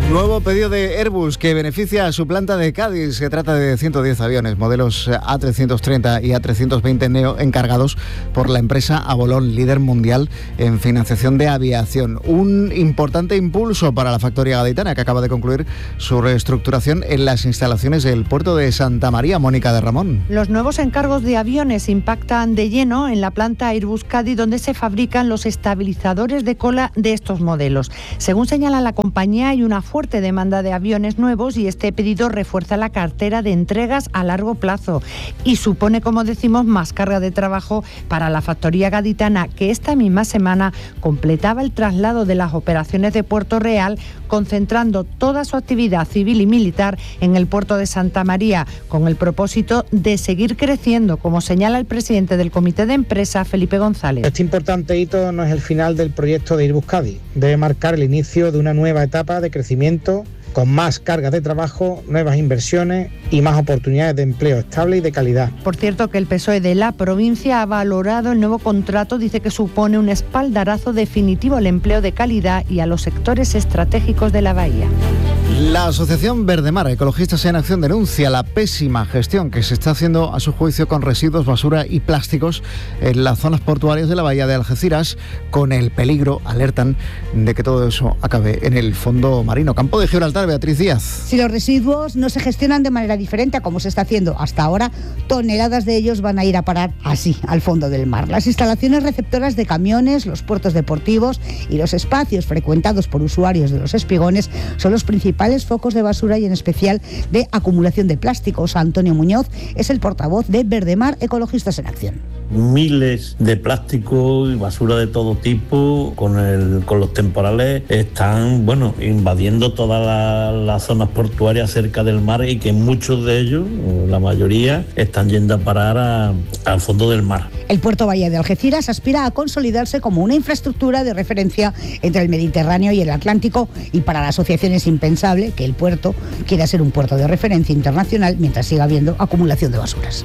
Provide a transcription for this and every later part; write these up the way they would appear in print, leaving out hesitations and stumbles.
Nuevo pedido de Airbus que beneficia a su planta de Cádiz. Se trata de 110 aviones, modelos A330 y A320 Neo, encargados por la empresa Avolon, líder mundial en financiación de aviación. Un importante impulso para la factoría gaditana, que acaba de concluir su reestructuración en las instalaciones del puerto de Santa María. Mónica de Ramón. Los nuevos encargos de aviones impactan de lleno en la planta Airbus Cádiz, donde se fabrican los estabilizadores de cola de estos modelos. Según señala la compañía, hay una fuerte demanda de aviones nuevos y este pedido refuerza la cartera de entregas a largo plazo y supone, como decimos, más carga de trabajo para la factoría gaditana, que esta misma semana completaba el traslado de las operaciones de Puerto Real, concentrando toda su actividad civil y militar en el puerto de Santa María, con el propósito de seguir creciendo, como señala el presidente del comité de empresa, Felipe González. Este importante hito no es el final del proyecto de Airbus Cádiz, debe marcar el inicio de una nueva etapa de crecimiento con más carga de trabajo, nuevas inversiones y más oportunidades de empleo estable y de calidad. Por cierto, que el PSOE de la provincia ha valorado el nuevo contrato, dice que supone un espaldarazo definitivo al empleo de calidad y a los sectores estratégicos de la bahía. La Asociación Verdemar Ecologistas en Acción denuncia la pésima gestión que se está haciendo, a su juicio, con residuos, basura y plásticos en las zonas portuarias de la bahía de Algeciras, con el peligro, alertan, de que todo eso acabe en el fondo marino. Campo de Gibraltar, Beatriz Díaz. Si los residuos no se gestionan de manera diferente a como se está haciendo hasta ahora, toneladas de ellos van a ir a parar así, al fondo del mar. Las instalaciones receptoras de camiones, los puertos deportivos y los espacios frecuentados por usuarios de los espigones son los principales focos de basura y en especial de acumulación de plásticos. Antonio Muñoz es el portavoz de Verdemar Ecologistas en Acción. Miles de plásticos y basura de todo tipo con los temporales están invadiendo todas las zonas portuarias cerca del mar, y que muchos de ellos, la mayoría, están yendo a parar al fondo del mar. El puerto Bahía de Algeciras aspira a consolidarse como una infraestructura de referencia entre el Mediterráneo y el Atlántico, y para la asociación es impensable que el puerto quiera ser un puerto de referencia internacional mientras siga habiendo acumulación de basuras.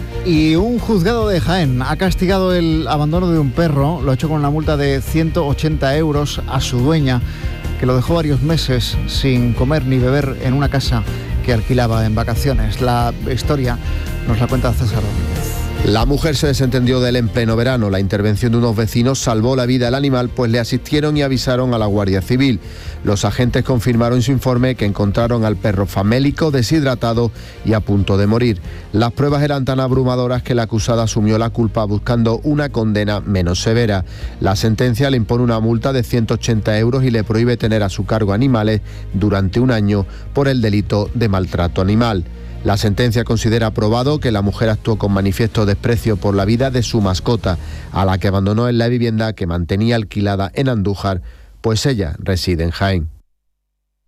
Y un juzgado de Jaén ha castigado el abandono de un perro, lo ha hecho con una multa de 180 euros a su dueña, que lo dejó varios meses sin comer ni beber en una casa que alquilaba en vacaciones. La historia nos la cuenta César Domínguez. La mujer se desentendió de él en pleno verano. La intervención de unos vecinos salvó la vida al animal, pues le asistieron y avisaron a la Guardia Civil. Los agentes confirmaron en su informe que encontraron al perro famélico, deshidratado y a punto de morir. Las pruebas eran tan abrumadoras que la acusada asumió la culpa buscando una condena menos severa. La sentencia le impone una multa de 180 euros y le prohíbe tener a su cargo animales durante un año por el delito de maltrato animal. La sentencia considera probado que la mujer actuó con manifiesto desprecio por la vida de su mascota, a la que abandonó en la vivienda que mantenía alquilada en Andújar, pues ella reside en Jaén.